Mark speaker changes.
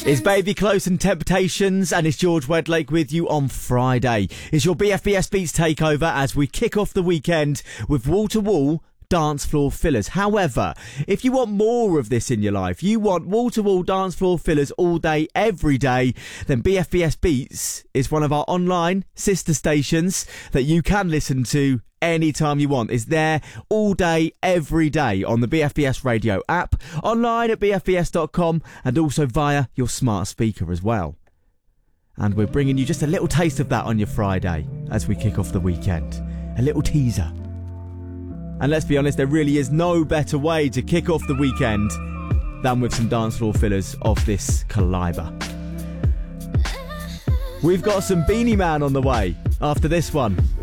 Speaker 1: It's Baby Close and Temptations, and it's George Wedlake with you on Friday. It's your BFBS Beats takeover as we kick off the weekend with wall-to-wall dance floor fillers. However, if you want more of this in your life, you want wall-to-wall dance floor fillers all day, every day, then BFBS Beats is one of our online sister stations that you can listen to anytime you want. It's there all day, every day on the BFBS radio app, online at bfbs.com, and also via your smart speaker as well. And we're bringing you just a little taste of that on your Friday as we kick off the weekend. A little teaser. And let's be honest, there really is no better way to kick off the weekend than with some dance floor fillers of this calibre. We've got some Beanie Man on the way after this one.